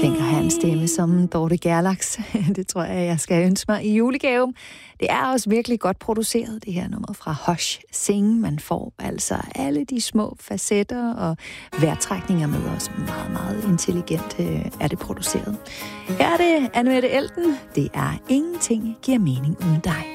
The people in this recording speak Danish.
Tænk at have en stemme som Dorte Gerlachs. Det tror jeg skal ønske mig i julegave. Det er også virkelig godt produceret, det her nummer fra Hush Sing. Man får altså alle de små facetter og vejrtrækninger med os. Meget, meget intelligent er det produceret. Her er det Anne Mette Elten. Det er Ingenting giver mening uden dig.